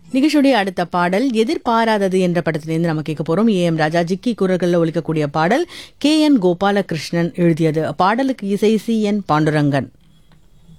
நிகழ்ச்சியுடைய அடுத்த பாடல் எதிர்பாராதது என்ற படத்திலிருந்து நம்ம கேட்க போறோம். ஏஎம் ராஜா ஜிக்கி குரல்களில் ஒலிக்கக்கூடிய பாடல் KN கோபாலகிருஷ்ணன் எழுதியது. பாடலுக்கு இசை CN பாண்டுரங்கன்.